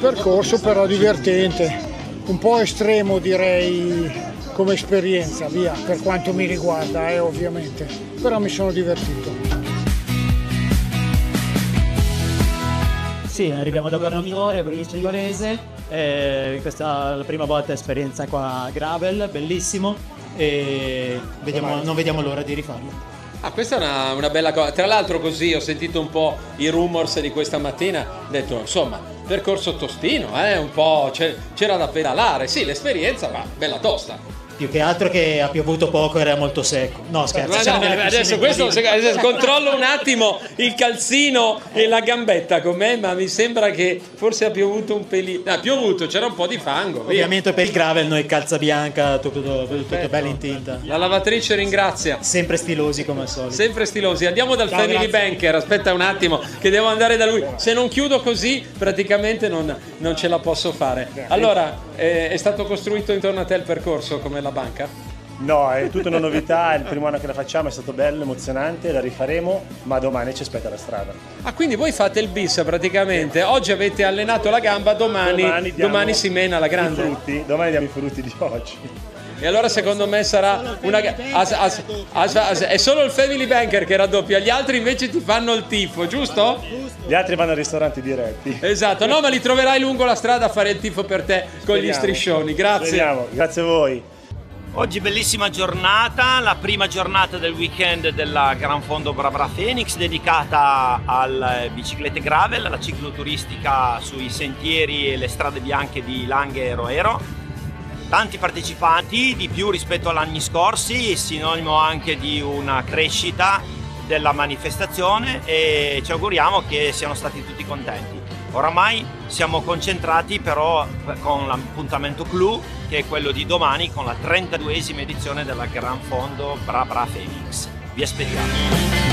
Percorso però divertente, un po' estremo direi come esperienza, via, per quanto mi riguarda, ovviamente, però mi sono divertito. Sì, arriviamo da Bernaminore, provincia di Varese, questa è la prima volta esperienza qua a Gravel, bellissimo, e non vediamo l'ora di rifarlo. Ah, questa è una bella cosa. Tra l'altro così ho sentito un po' i rumors di questa mattina, ho detto insomma, percorso tostino, un po' c'era da pedalare, sì, l'esperienza va bella tosta. Più che altro che ha piovuto poco, era molto secco. No, scherzo. Adesso controllo un attimo il calzino e la gambetta con me, ma mi sembra che forse ha piovuto un pelino. Ha piovuto, c'era un po' di fango. Ovviamente per il gravel noi calza bianca, tutto bello in tinta. La lavatrice ringrazia. Sempre stilosi come al solito. Sempre stilosi. Andiamo dal Family Banker, aspetta un attimo che devo andare da lui. Se non chiudo così praticamente non ce la posso fare. Allora, è stato costruito intorno a te il percorso come la banca? No, è tutta una novità, è il primo anno che la facciamo, è stato bello, emozionante, la rifaremo, ma domani ci aspetta la strada. Ah, quindi voi fate il bis praticamente, oggi avete allenato la gamba, domani si mena la grande. Domani diamo i frutti di oggi. E allora secondo me sarà una... è solo il Family Banker che raddoppia, gli altri invece ti fanno il tifo, giusto? Gli altri vanno al ristorante diretti. Esatto, no, ma li troverai lungo la strada a fare il tifo per te con gli striscioni, grazie. Speriamo. Grazie a voi. Oggi bellissima giornata, la prima giornata del weekend della Gran Fondo Bra Phoenix dedicata alle biciclette gravel, alla cicloturistica sui sentieri e le strade bianche di Langhe e Roero. Tanti partecipanti, di più rispetto agli anni scorsi, sinonimo anche di una crescita della manifestazione, e ci auguriamo che siano stati tutti contenti. Oramai siamo concentrati però con l'appuntamento clou, che è quello di domani con la 32esima edizione della Gran Fondo Bra Phoenix. Vi aspettiamo.